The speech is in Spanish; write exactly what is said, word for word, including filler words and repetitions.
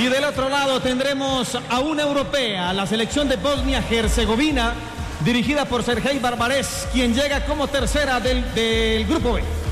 Y del otro lado tendremos a una europea, la selección de Bosnia-Herzegovina, dirigida por Sergei Barbarés, quien llega como tercera del, del Grupo B.